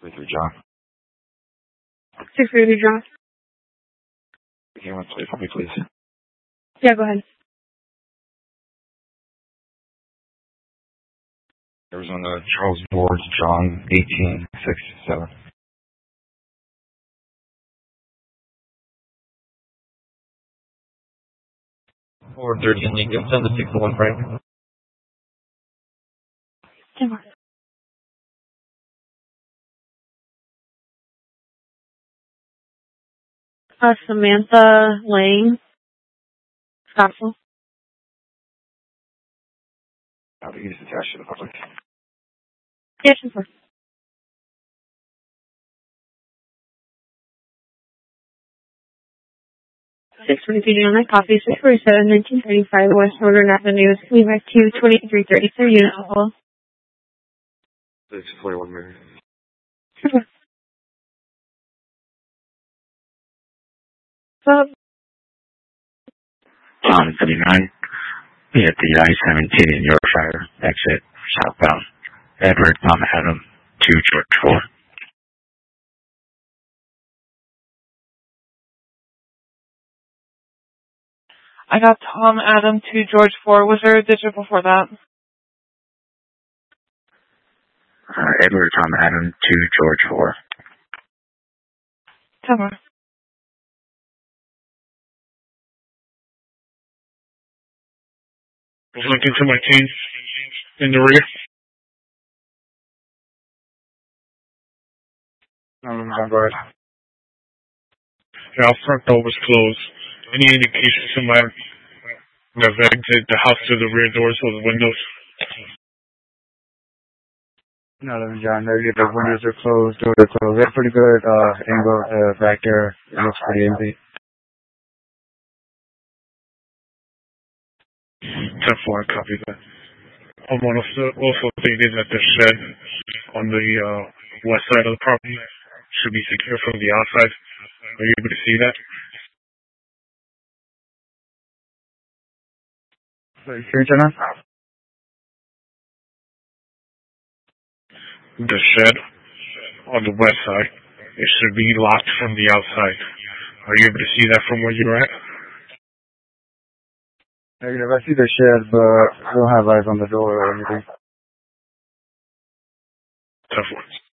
3-3 John. 6-3 John. Can you play for me, please? Yeah, go ahead. Arizona, Charles Ward, John, 1867. Or 13 Lincoln, send the 6-1 Frank. 10 more. Samantha Lang, Scottsville. How to use attached to the public. Yeah, sure. 622 John, I copy 647, 1935 West Northern Avenue, Levi 2, 2333 unit level. 641 Mary. Okay. John 79. We at the I-17 in Yorkshire, exit southbound. Edward Tom Adam 2 George 4. I got Tom Adam 2 George 4. Was there a digit before that? Edward Tom Adam 2 George 4. 10 more. Lincoln to my team in the rear. Yeah, our front door was closed. Any indication somebody have exited the house to the rear doors or the windows? No, John, the windows are closed, doors are closed. We have pretty good angle back there. It looks pretty empty. 10-4, I copy that. Homeowner also stated that the shed on the west side of the property should be secure from the outside. Are you able to see that? The shed on the west side, it should be locked from the outside. Are you able to see that from where you're at? Negative, I see the shed, but I don't have eyes on the door or anything. 10-4.